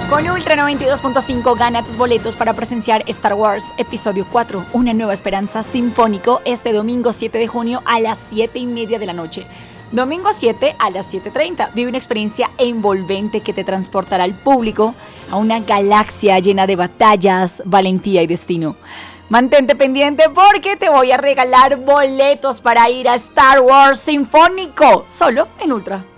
Con Ultra 92.5 gana tus boletos para presenciar Star Wars Episodio 4, Una Nueva Esperanza Sinfónico, este domingo 7 de junio a las 7:30 de la noche. Domingo 7 a las 7:30. Vive una experiencia envolvente que te transportará al público a una galaxia llena de batallas, valentía y destino. Mantente pendiente porque te voy a regalar boletos para ir a Star Wars Sinfónico, solo en Ultra.